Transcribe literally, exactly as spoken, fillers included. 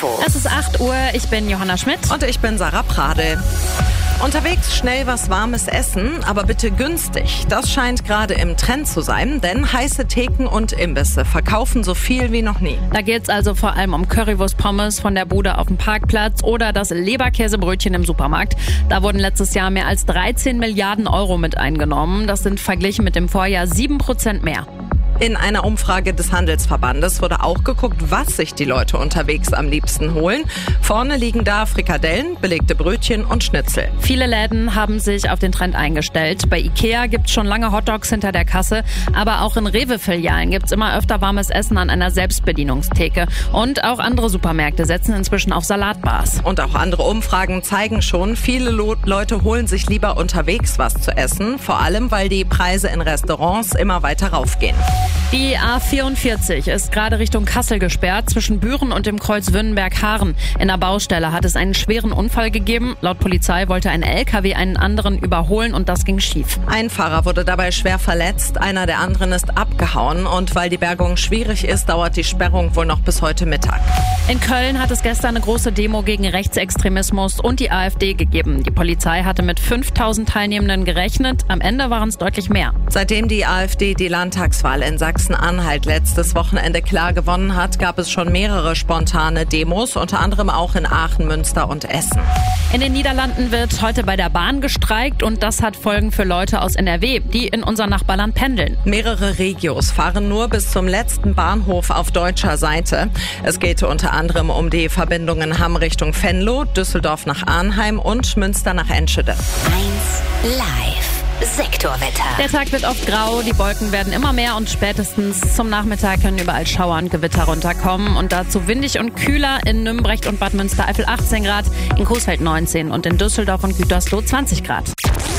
Info. Es ist acht Uhr, ich bin Johanna Schmidt. Und ich bin Sarah Pradel. Unterwegs schnell was Warmes essen, aber bitte günstig. Das scheint gerade im Trend zu sein, denn heiße Theken und Imbisse verkaufen so viel wie noch nie. Da geht's also vor allem um Currywurst-Pommes von der Bude auf dem Parkplatz oder das Leberkäsebrötchen im Supermarkt. Da wurden letztes Jahr mehr als dreizehn Milliarden Euro mit eingenommen. Das sind verglichen mit dem Vorjahr sieben Prozent mehr. In einer Umfrage des Handelsverbandes wurde auch geguckt, was sich die Leute unterwegs am liebsten holen. Vorne liegen da Frikadellen, belegte Brötchen und Schnitzel. Viele Läden haben sich auf den Trend eingestellt. Bei Ikea gibt's schon lange Hotdogs hinter der Kasse, aber auch in Rewe-Filialen gibt's immer öfter warmes Essen an einer Selbstbedienungstheke. Und auch andere Supermärkte setzen inzwischen auf Salatbars. Und auch andere Umfragen zeigen schon, viele Lo- Leute holen sich lieber unterwegs was zu essen, vor allem weil die Preise in Restaurants immer weiter raufgehen. Die A vierundvierzig ist gerade Richtung Kassel gesperrt, zwischen Büren und dem Kreuz Wünnenberg-Haaren. In der Baustelle hat es einen schweren Unfall gegeben. Laut Polizei wollte ein L K W einen anderen überholen und das ging schief. Ein Fahrer wurde dabei schwer verletzt, einer der anderen ist abgehauen. Und weil die Bergung schwierig ist, dauert die Sperrung wohl noch bis heute Mittag. In Köln hat es gestern eine große Demo gegen Rechtsextremismus und die AfD gegeben. Die Polizei hatte mit fünftausend Teilnehmenden gerechnet. Am Ende waren es deutlich mehr. Seitdem die AfD die Landtagswahl in Sachsen-Anhalt letztes Wochenende klar gewonnen hat, gab es schon mehrere spontane Demos, unter anderem auch in Aachen, Münster und Essen. In den Niederlanden wird heute bei der Bahn gestreikt und das hat Folgen für Leute aus N R W, die in unser Nachbarland pendeln. Mehrere Regios fahren nur bis zum letzten Bahnhof auf deutscher Seite. Es geht unter anderem um die Verbindungen Hamm Richtung Venlo, Düsseldorf nach Arnheim und Münster nach Enschede. eins Live. Sektorwetter. Der Tag wird oft grau, die Wolken werden immer mehr und spätestens zum Nachmittag können überall Schauer und Gewitter runterkommen. Und dazu windig und kühler in Nümbrecht und Bad Münstereifel achtzehn Grad, in Coesfeld neunzehn und in Düsseldorf und Gütersloh zwanzig Grad.